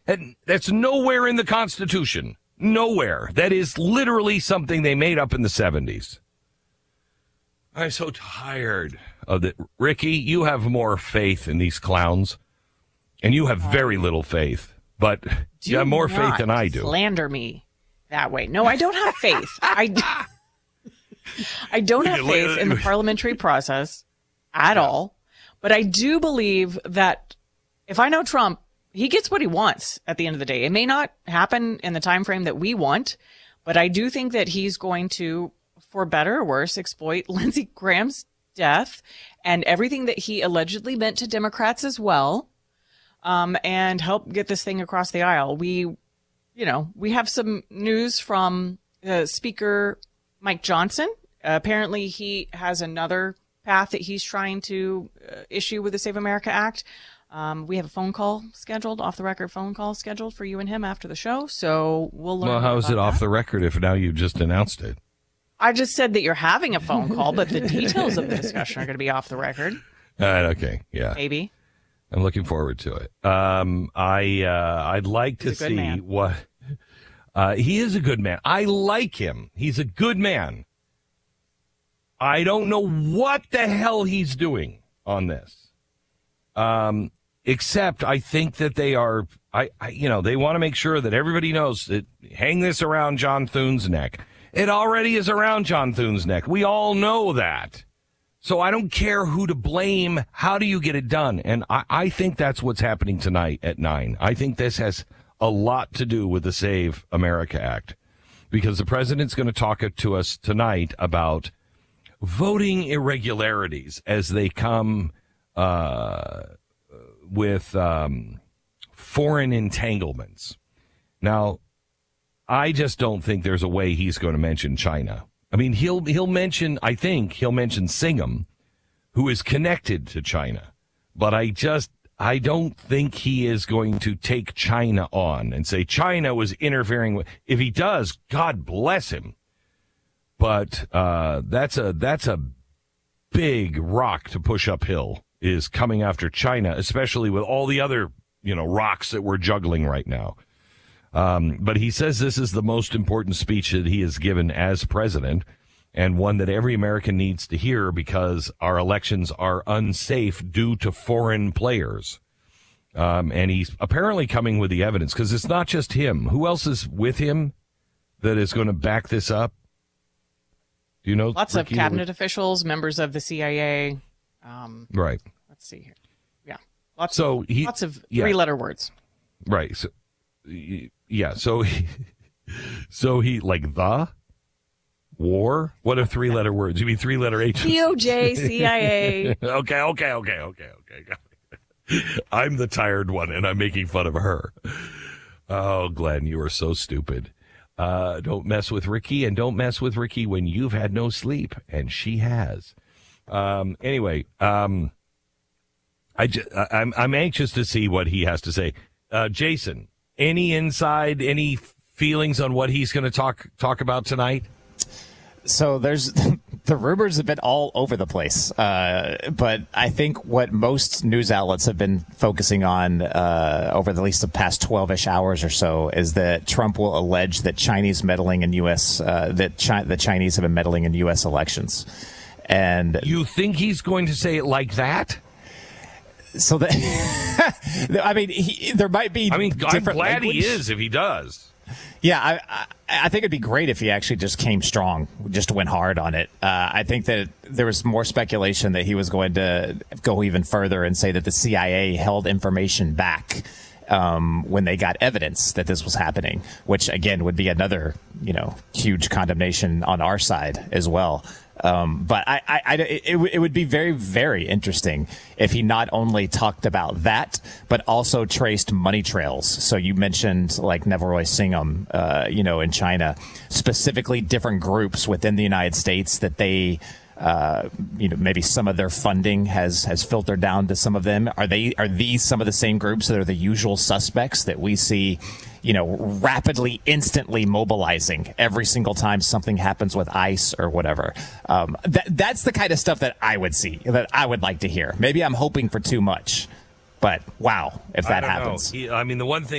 And that's nowhere in the Constitution. Nowhere. That is literally something they made up in the 70s. I'm so tired of it. Ricky, you have more faith in these clowns, and you have very little faith. But you have more faith than I do. Slander me that way. No, I don't have faith. I don't have faith in the parliamentary process at all. But I do believe that if I know Trump, he gets what he wants at the end of the day. It may not happen in the time frame that we want, but I do think that he's going to, for better or worse, exploit Lindsey Graham's death and everything that he allegedly meant to Democrats as well, and help get this thing across the aisle. We have some news from Speaker Mike Johnson. Apparently he has another path that he's trying to issue with the Save America Act. We have a phone call scheduled, off the record phone call scheduled for you and him after the show. So we'll learn. Well, how is it off the record if now you just announced it? I just said that you're having a phone call, but the details of the discussion are going to be off the record. Okay. Yeah. Maybe. I'm looking forward to it. I'd like to see what, he is a good man. I like him. He's a good man. I don't know what the hell he's doing on this. Except I think that they are, they want to make sure that everybody knows that hang this around John Thune's neck. It already is around John Thune's neck. We all know that. So I don't care who to blame. How do you get it done? And I think that's what's happening tonight at 9. I think this has a lot to do with the Save America Act, because the president's going to talk to us tonight about voting irregularities as they come with foreign entanglements. Now, I just don't think there's a way he's going to mention China. I mean, he'll mention Singham, who is connected to China. But I don't think he is going to take China on and say China was interfering with. If he does, God bless him. But that's a big rock to push uphill, is coming after China, especially with all the other, rocks that we're juggling right now. But he says this is the most important speech that he has given as president, and one that every American needs to hear because our elections are unsafe due to foreign players. And he's apparently coming with the evidence, because it's not just him. Who else is with him that is going to back this up? Do you know? Lots of cabinet officials, members of the CIA. Right. Let's see here. Yeah. Lots of three-letter words. Right. So, yeah. So he like the war. What are three-letter words? You mean three-letter H? DOJ, CIA. Okay. I'm the tired one, and I'm making fun of her. Oh, Glenn, you are so stupid. Don't mess with Ricky, and don't mess with Ricky when you've had no sleep, and she has. Anyway, I'm anxious to see what he has to say. Jason, any feelings on what he's going to talk about tonight? So there's the rumors have been all over the place, but I think what most news outlets have been focusing on over at least the past 12-ish hours or so is that Trump will allege that Chinese meddling in U.S. The Chinese have been meddling in U.S. elections. And you think he's going to say it like that? So that I mean, there might be. I mean, I'm glad language. he is if he does. Yeah, I think it'd be great if he actually just came strong, just went hard on it. I think that there was more speculation that he was going to go even further and say that the CIA held information back when they got evidence that this was happening, which again would be another, huge condemnation on our side as well. But it would be very, very interesting if he not only talked about that, but also traced money trails. So you mentioned like Nevaroy Singham, in China, specifically different groups within the United States that they, maybe some of their funding has filtered down to some of them. Are these some of the same groups that are the usual suspects that we see, rapidly, instantly mobilizing every single time something happens with ICE or whatever? That's the kind of stuff that I would see, that I would like to hear. Maybe I'm hoping for too much, but wow, if that happens. The one thing